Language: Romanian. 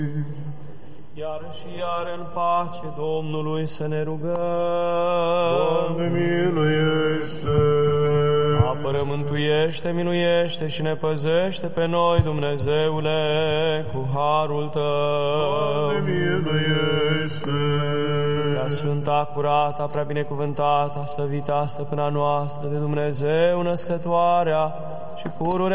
Iar și iar în pace Domnului să ne rugăm. Doamne, miluiește! Apără, mântuiește, miluiește și ne păzește pe noi, Dumnezeule, cu harul Tău. Doamne, miluiește! Prea sfânta, curata, prea binecuvântata, slăvita, stăpâna noastră de Dumnezeu, născătoarea și pururea